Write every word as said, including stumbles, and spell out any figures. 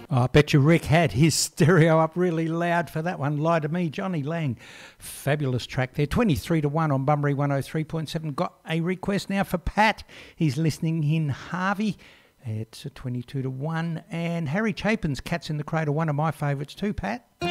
Oh, I bet you Rick had his stereo up really loud for that one. Lie to Me, Johnny Lang. Fabulous track there. twenty-three to one on Bunbury one oh three point seven. Got a request now for Pat. He's listening in Harvey. It's a twenty-two to one. And Harry Chapin's Cats in the Cradle, one of my favourites too, Pat.